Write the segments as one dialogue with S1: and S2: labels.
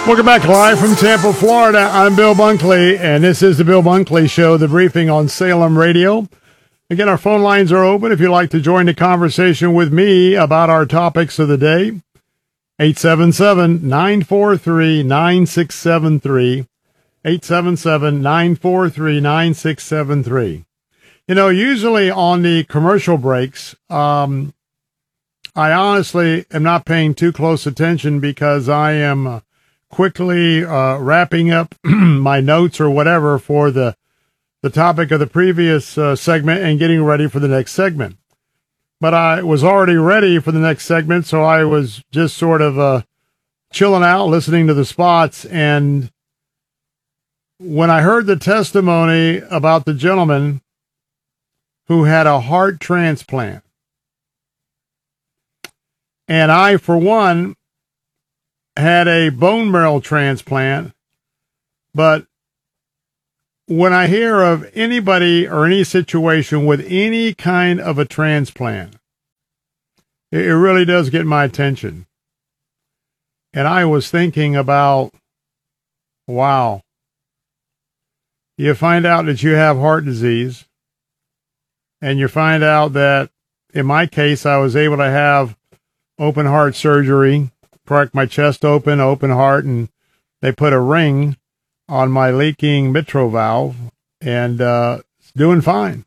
S1: Welcome back live from Tampa, Florida. I'm Bill Bunkley, and this is the Bill Bunkley Show, the briefing on Salem Radio. Again, our phone lines are open if you'd like to join the conversation with me about our topics of the day. 877-943-9673. 877-943-9673. You know, usually on the commercial breaks, I honestly am not paying too close attention because I am quickly wrapping up my notes or whatever for the topic of the previous segment and getting ready for the next segment. But I was already ready for the next segment, so I was just sort of chilling out, listening to the spots. And when I heard the testimony about the gentleman who had a heart transplant, and I, for one, had a bone marrow transplant, but when I hear of anybody or any situation with any kind of a transplant, it really does get my attention. And I was thinking about, wow, you find out that you have heart disease, and you find out that, in my case, I was able to have open heart surgery, crack my chest open heart, and they put a ring on my leaking mitral valve, and it's doing fine.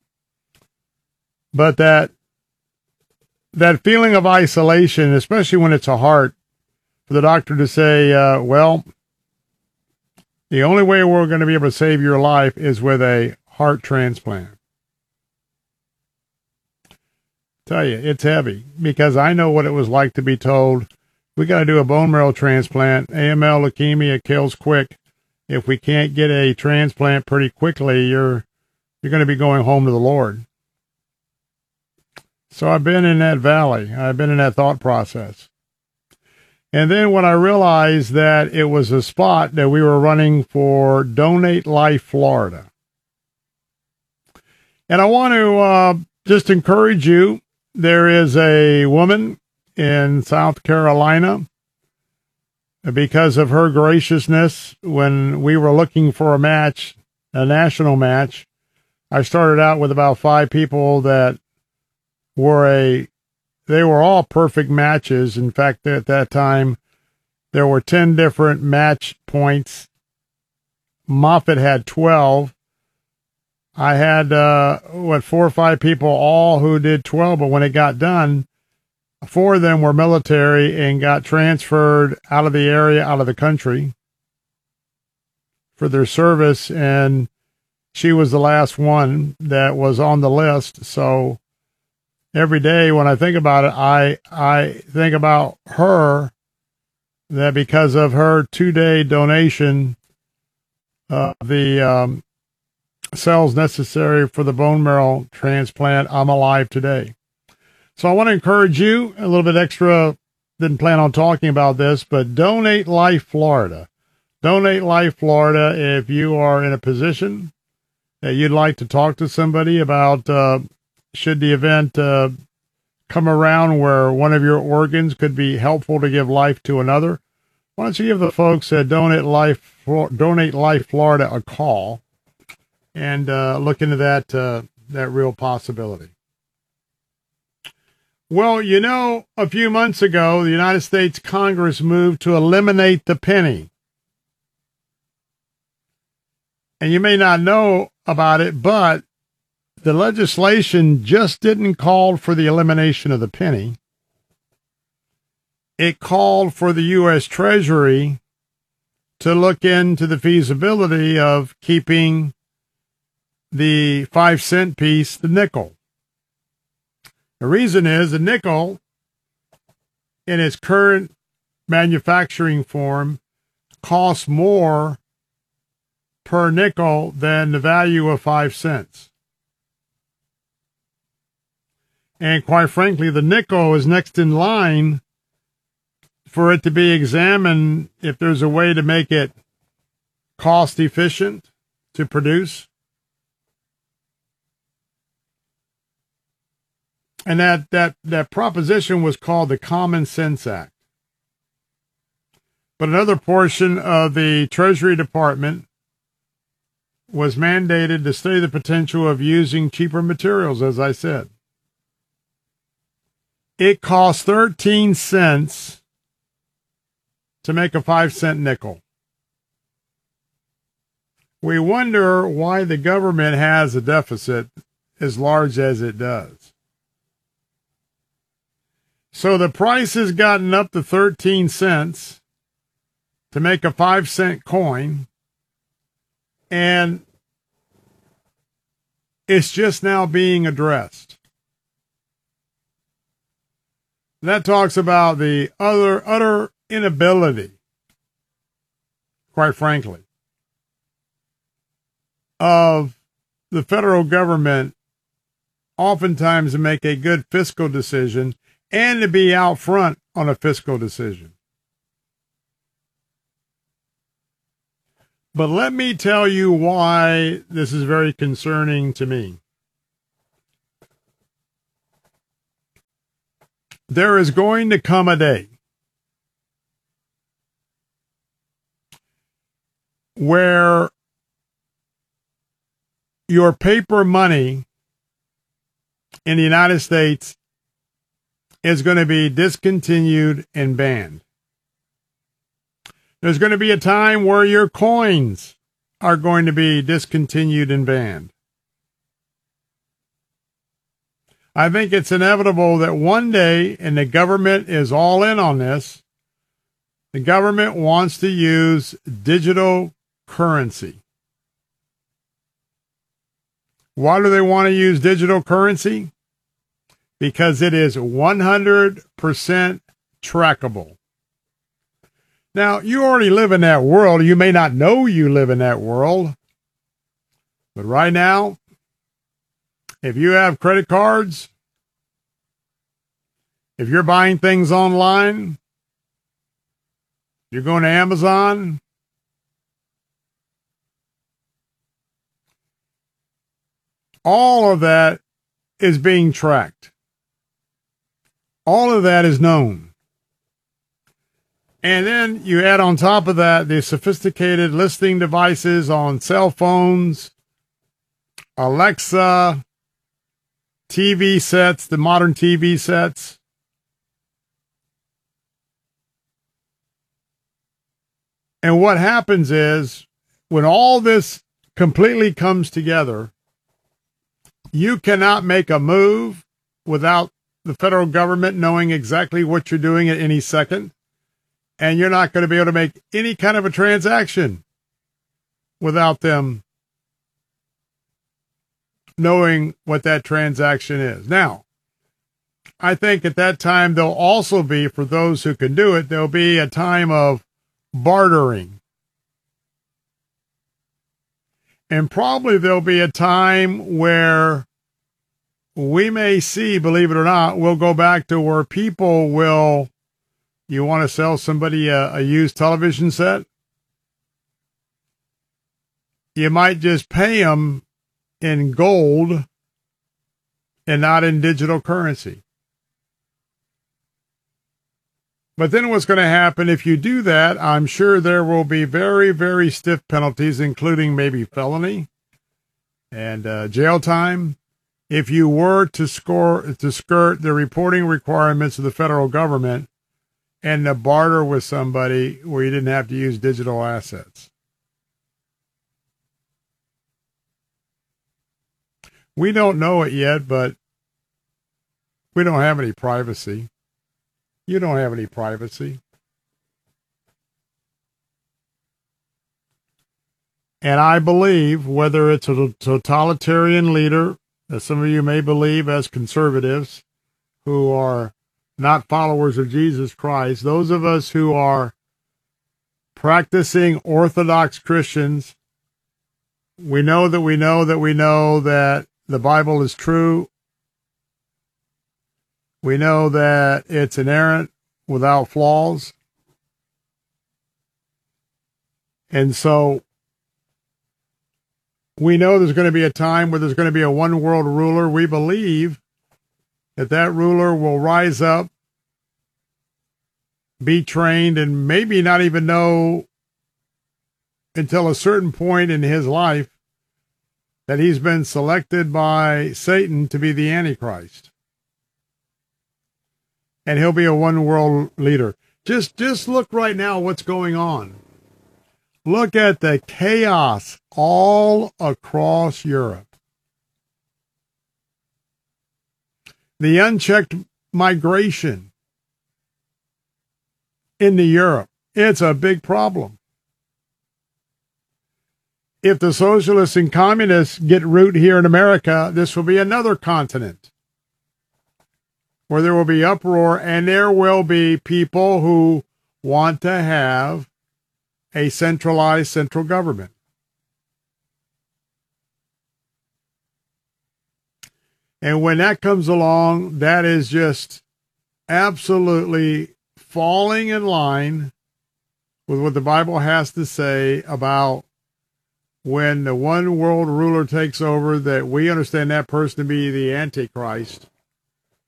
S1: But that feeling of isolation, especially when it's a heart, for the doctor to say, well, the only way we're going to be able to save your life is with a heart transplant. Tell you, it's heavy, because I know what it was like to be told, we got to do a bone marrow transplant. AML leukemia kills quick. If we can't get a transplant pretty quickly, you're going to be going home to the Lord. So I've been in that valley. I've been in that thought process. And then when I realized that it was a spot that we were running for Donate Life Florida. And I want to just encourage you. There is a woman in South Carolina, because of her graciousness, when we were looking for a match, a national match, I started out with about 5 people that were they were all perfect matches. In fact, at that time, there were 10 different match points. Moffitt had 12. I had, 4 or 5 people all who did 12, but when it got done, 4 of them were military and got transferred out of the area, out of the country for their service. And she was the last one that was on the list. So every day when I think about it, I think about her, that because of her 2-day donation, the cells necessary for the bone marrow transplant, I'm alive today. So I want to encourage you a little bit extra. Didn't plan on talking about this, but Donate Life Florida. Donate Life Florida. If you are in a position that you'd like to talk to somebody about, should the event come around where one of your organs could be helpful to give life to another, why don't you give the folks at Donate Life Florida a call and look into that real possibility. Well, you know, a few months ago, the United States Congress moved to eliminate the penny. And you may not know about it, but the legislation just didn't call for the elimination of the penny. It called for the U.S. Treasury to look into the feasibility of keeping the 5-cent piece, the nickel. The reason is the nickel, in its current manufacturing form, costs more per nickel than the value of 5 cents. And quite frankly, the nickel is next in line for it to be examined if there's a way to make it cost efficient to produce. And that proposition was called the Common Sense Act. But another portion of the Treasury Department was mandated to study the potential of using cheaper materials, as I said. It costs 13 cents to make a 5-cent nickel. We wonder why the government has a deficit as large as it does. So the price has gotten up to 13 cents to make a 5-cent coin, and it's just now being addressed. That talks about the utter inability, quite frankly, of the federal government oftentimes to make a good fiscal decision and to be out front on a fiscal decision. But let me tell you why this is very concerning to me. There is going to come a day where your paper money in the United States is going to be discontinued and banned. There's going to be a time where your coins are going to be discontinued and banned. I think it's inevitable that one day, and the government is all in on this, the government wants to use digital currency. Why do they want to use digital currency? Because it is 100% trackable. Now, you already live in that world. You may not know you live in that world. But right now, if you have credit cards, if you're buying things online, you're going to Amazon, all of that is being tracked. All of that is known. And then you add on top of that the sophisticated listening devices on cell phones, Alexa, TV sets, the modern TV sets. And what happens is, when all this completely comes together, you cannot make a move without the federal government knowing exactly what you're doing at any second. And you're not going to be able to make any kind of a transaction without them knowing what that transaction is. Now, I think at that time there'll also be, for those who can do it, there'll be a time of bartering. And probably there'll be a time where we may see, believe it or not, we'll go back to where people will, you want to sell somebody a used television set? You might just pay them in gold and not in digital currency. But then what's going to happen if you do that, I'm sure there will be very, very stiff penalties, including maybe felony and jail time, if you were to skirt the reporting requirements of the federal government and to barter with somebody where you didn't have to use digital assets. We don't know it yet, but we don't have any privacy. You don't have any privacy. And I believe, whether it's a totalitarian leader, as some of you may believe as conservatives who are not followers of Jesus Christ, those of us who are practicing Orthodox Christians, we know that the Bible is true. We know that it's inerrant, without flaws. And so we know there's going to be a time where there's going to be a one world ruler. We believe that ruler will rise up be trained and maybe not even know until a certain point in his life that he's been selected by Satan to be the Antichrist. And he'll be a one world leader. Just look right now what's going on. Look at the chaos all across Europe. The unchecked migration into Europe. It's a big problem. If the socialists and communists get root here in America, this will be another continent where there will be uproar, and there will be people who want to have a centralized central government. And when that comes along, that is just absolutely falling in line with what the Bible has to say about when the one world ruler takes over, that we understand that person to be the Antichrist.